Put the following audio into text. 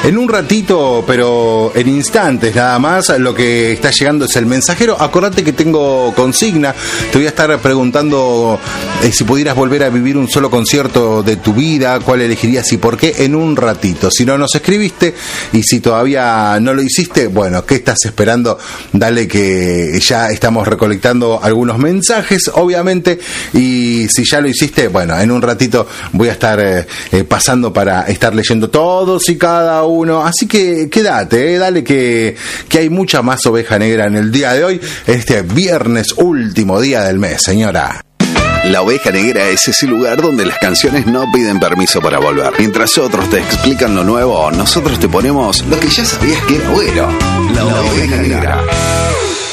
En un ratito, pero en instantes nada más, lo que está llegando es el mensajero. Acordate que tengo consigna. Te voy a estar preguntando si pudieras volver a vivir un solo concierto de tu vida, cuál elegirías y por qué, en un ratito. Si no nos escribiste y si todavía no lo hiciste, bueno, ¿qué estás esperando? Dale, que ya estamos recolectando algunos mensajes, obviamente, y si ya lo hiciste, bueno, en un ratito voy a estar pasando para estar leyendo todos y cada uno, así que quédate, dale, que hay mucha más oveja negra en el día de hoy, este viernes, último día del mes, señora. La Oveja Negra es ese lugar donde las canciones no piden permiso para volver. Mientras otros te explican lo nuevo, nosotros te ponemos lo que ya sabías que era bueno. La Oveja Negra.